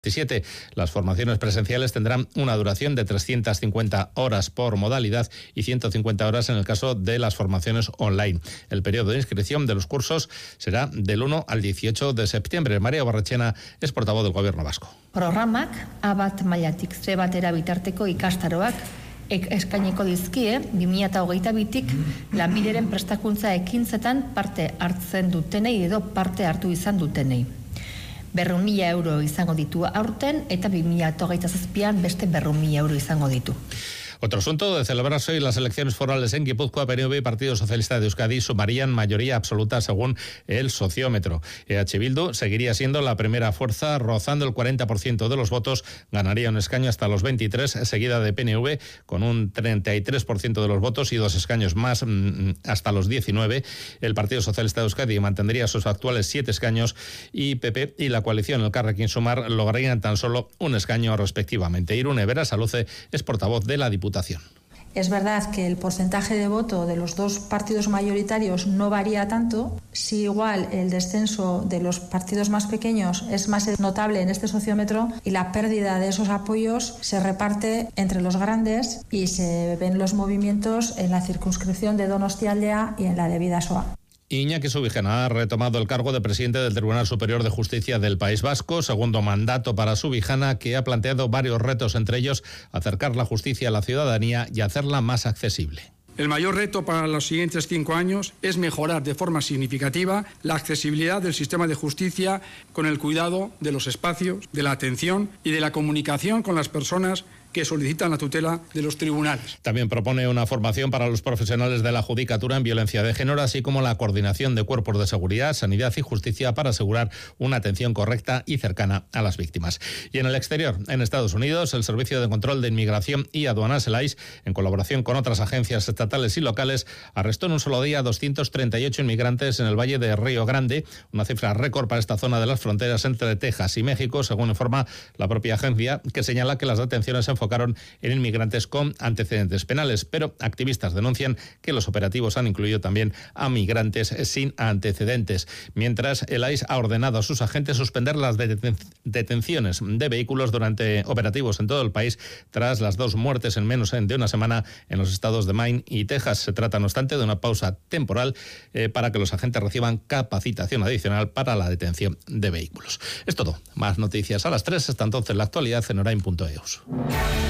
17. Las formaciones presenciales tendrán una duración de 350 horas por modalidad y 150 horas en el caso de las formaciones online. El periodo de inscripción de los cursos será del 1 al 18 de septiembre. María Barrechena es portavoz del Gobierno vasco. Programak A1 mailatik C1 bitarteko ikastaroak eskainiko dizkie 2022tik lanbideren prestakuntza ekintzetan parte hartzen dutenei edo parte hartu izan dutenei. 200.000 euro izango ditu aurten eta 2027an beste 200.000 euro izango ditu. Otro asunto: de celebrarse hoy las elecciones forales en Guipúzcoa, PNV y Partido Socialista de Euskadi sumarían mayoría absoluta según el sociómetro. EH Bildu seguiría siendo la primera fuerza, rozando el 40% de los votos, ganaría un escaño hasta los 23, seguida de PNV con un 33% de los votos y 2 escaños más hasta los 19. El Partido Socialista de Euskadi mantendría sus actuales 7 escaños y PP y la coalición Elkarrekin Sumar lograrían tan solo un escaño respectivamente. Irune Berasaluze es portavoz de la Diputación. Es verdad que el porcentaje de voto de los dos partidos mayoritarios no varía tanto. Si igual el descenso de los partidos más pequeños es más notable en este sociómetro y la pérdida de esos apoyos se reparte entre los grandes y se ven los movimientos en la circunscripción de Donostialdea y en la de Bidasoa. Iñaki Subijana ha retomado el cargo de presidente del Tribunal Superior de Justicia del País Vasco, segundo mandato para Subijana, que ha planteado varios retos, entre ellos acercar la justicia a la ciudadanía y hacerla más accesible. El mayor reto para los siguientes 5 años es mejorar de forma significativa la accesibilidad del sistema de justicia con el cuidado de los espacios, de la atención y de la comunicación con las personas que solicitan la tutela de los tribunales. También propone una formación para los profesionales de la judicatura en violencia de género, así como la coordinación de cuerpos de seguridad, sanidad y justicia para asegurar una atención correcta y cercana a las víctimas. Y en el exterior, en Estados Unidos, el Servicio de Control de Inmigración y Aduanas, el ICE, en colaboración con otras agencias estatales y locales, arrestó en un solo día 238 inmigrantes en el Valle de Río Grande, una cifra récord para esta zona de las fronteras entre Texas y México, según informa la propia agencia, que señala que las detenciones se enfocaron en inmigrantes con antecedentes penales, pero activistas denuncian que los operativos han incluido también a migrantes sin antecedentes. Mientras, el ICE ha ordenado a sus agentes suspender las detenciones de vehículos durante operativos en todo el país tras las 2 muertes en menos de una semana en los estados de Maine y Texas. Se trata, no obstante, de una pausa temporal para que los agentes reciban capacitación adicional para la detención de vehículos. Es todo. Más noticias a las 3. Hasta entonces, la actualidad en orain.eus.